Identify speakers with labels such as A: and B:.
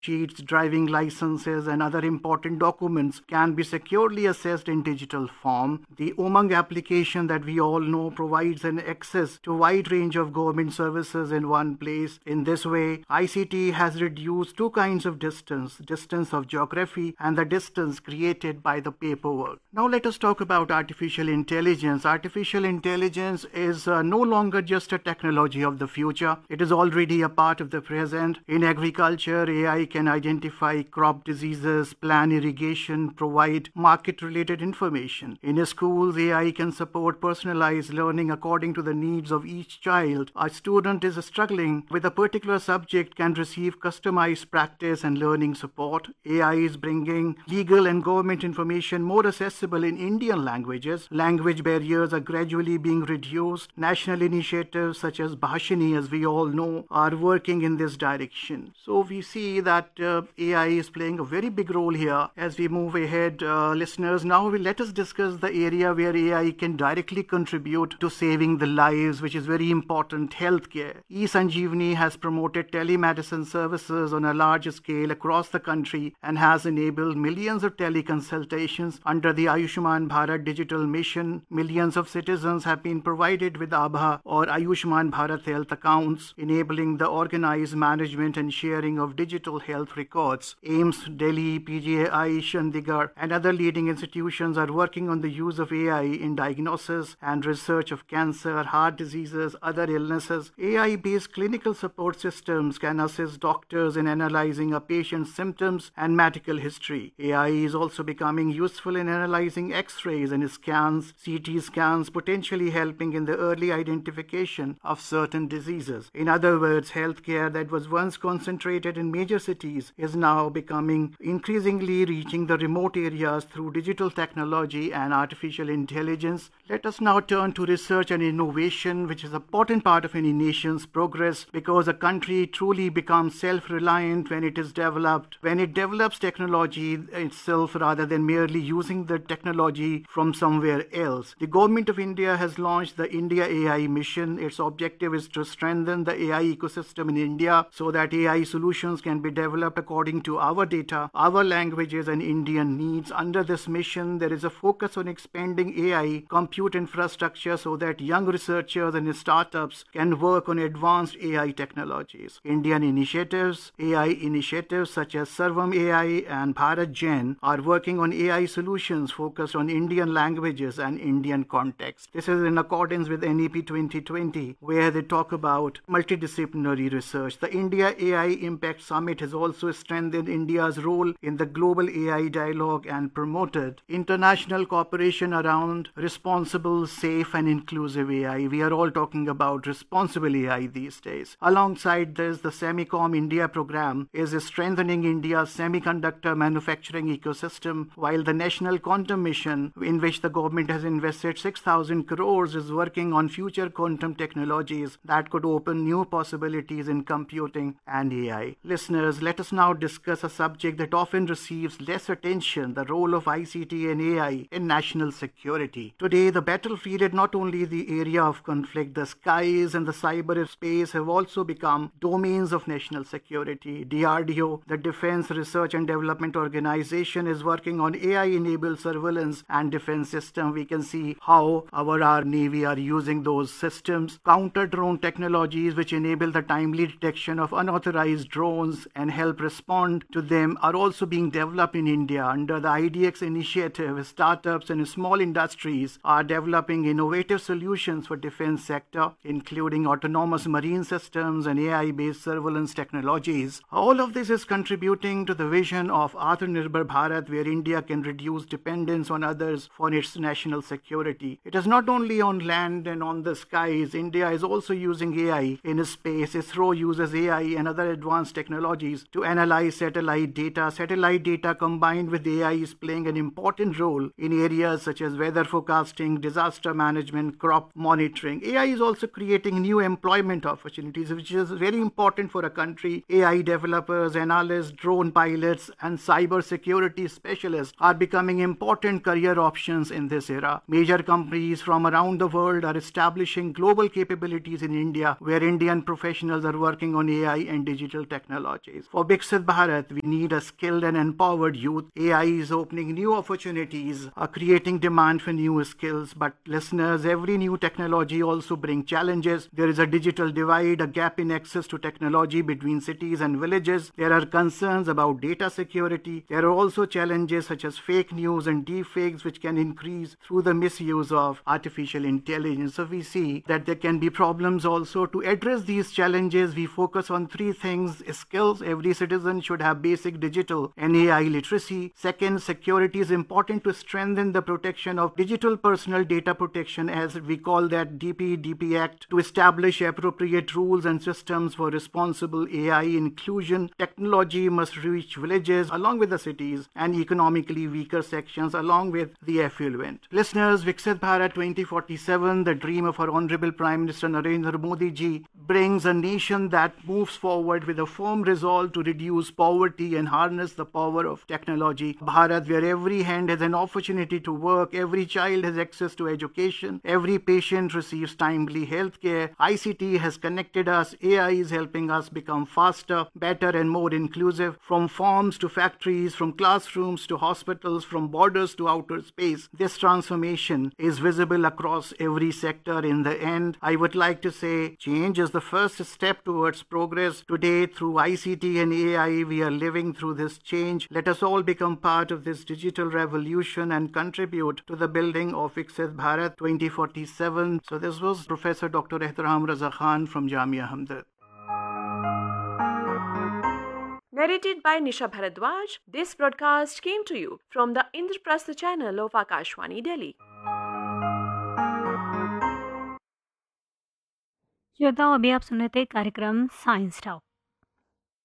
A: sheets, driving licenses, and other important documents can be securely accessed in digital form. The Umang application that we all know provides an access to a wide range of government services in one place. In this way, ICT has reduced two kinds of distance of geography and the distance created by the paperwork. Now let us talk about artificial intelligence. Artificial intelligence is no longer just a technology of the future. It is already a part of the present. In agriculture, AI can identify crop diseases, plan irrigation, provide market-related information. In schools, AI can support personalized learning according to the needs of each child. A student is struggling with a particular subject can receive customized practice and learning support. AI is bringing legal and government information more accessible in Indian languages. Language barriers are gradually being reduced. National initiatives such as Bhashini, as we all know, are working in this direction. So we see that AI is playing a very big role here. As we move ahead, listeners, now let us discuss the area where AI can directly contribute to saving the lives, which is very important: healthcare. eSanjeevani has promoted telemedicine services on a large scale across the country and has enabled millions of teleconsultations under the Ayushman Bharat digital mission. Millions of citizens have been provided with Abha or Ayushman Bharat health accounts, enabling the organized management and sharing of digital health records. AIIMS, Delhi, PGI, Chandigarh, and other leading institutions are working on the use of AI in diagnosis and research of cancer, heart diseases, other illnesses. AI-based clinical support systems can assist doctors in analyzing a patient's symptoms and medical history. AI is also becoming useful in analyzing X-rays and scans, CT scans, potentially helping in the early identification of certain diseases. In other words, healthcare that was once concentrated in major cities is now becoming increasingly reaching the remote areas through digital technology and artificial intelligence. Let us now turn to research and innovation, which is an important part of any nation's progress, because a country truly becomes self-reliant when it develops technology itself rather than merely using the technology from somewhere else. The government of India has launched the India AI mission. Its objective is to strengthen the AI ecosystem in India so that AI solutions can be developed according to our data, our languages, and Indian needs. Under this mission, there is a focus on expanding AI compute infrastructure so that young researchers and startups can work on advanced AI technologies. Indian initiatives, AI initiatives such as Sarvam AI and Bharat Gen are working on AI solutions focused on Indian languages and Indian context. This is in accordance with NEP 2020, where they talk about multidisciplinary research. The India AI Impact Summit has also strengthened India's role in the global AI dialogue and promoted international cooperation around responsible, safe, and inclusive AI. We are all talking about responsible AI these days. Alongside this, the Semicom India program is strengthening India's semiconductor manufacturing ecosystem, while the National Quantum Mission, in which the government has invested 6,000 crores, is working on future quantum technologies that could open new possibilities in computing and AI. Listeners, let us now discuss a subject that often receives less attention: the role of ICT and AI in national security. Today, the battlefield is not only the area of conflict. The skies and the cyberspace have also become domains of national security. DRDO, the Defense Research and Development Organization, is working on AI-enabled surveillance and defense system. We can see how our Navy are using those systems. Counter-drone technologies, which enable the timely detection of unauthorized drones and help respond to them, are also being developed in India. Under the IDX initiative, startups and small industries are developing innovative solutions for defense sector, including autonomous marine systems and AI-based surveillance technologies. All of this is contributing to the vision of Atmanirbhar Bharat, where India can reduce dependence on others for its national security. It is not only on land and on the skies. India is also using AI in space. ISRO uses AI and other advanced technologies to analyze satellite data. Satellite data combined with AI is playing an important role in areas such as weather forecasting, disaster management, crop monitoring. AI is also creating new employment opportunities, which is very important for a country. AI developers, analysts, drone pilots, and cyber security specialists are becoming important career options in this era. Major companies from around the world are establishing global capabilities in India, where Indian professionals are working on AI and digital technologies. For Viksit Bharat, we need a skilled and empowered youth. AI is opening new opportunities, creating demand for new skills. But listeners, every new technology also brings challenges. There is a digital divide, a gap in access to technology between cities and villages. There are concerns about data security. There are also challenges such as fake news and deepfakes, which can increase through the misuse of artificial intelligence. So we see that there can be problems also. To address these challenges, we focus on three things: skills. Every citizen should have basic digital and AI literacy. Second, security is important to strengthen the protection of digital personal data protection, as we call that DP Act, to establish appropriate rules and systems for responsible AI inclusion. Technology must reach villages along with the cities and economically weaker sections along with the affluent. Listeners, Viksit Bharat 2047, the dream of our Honorable Prime Minister Narendra Modi ji, brings a nation that moves forward with a firm resolve to reduce poverty and harness the power of technology. Bharat, where every hand has an opportunity to work, every child has access to education, every patient receives timely health care. ICT has connected us. AI is helping us become faster, better, and more inclusive. From farms to factories, from classrooms to hospitals, from borders to outer space, this transformation is visible across every sector. In the end, I would like to say change is the first step towards progress. Today, through ICT and AI, we are living through this change. Let us all become part of this digital revolution and contribute to the building of Viksit Bharat 2047. So this was Professor Dr. Ehtaram Raza Khan from Jamia Hamdard.
B: Narrated by Nisha Bharadwaj, this broadcast came to you from the Indraprastha channel of Akashwani, Delhi.
C: श्रोताओं, अभी आप सुन रहे थे कार्यक्रम science talk.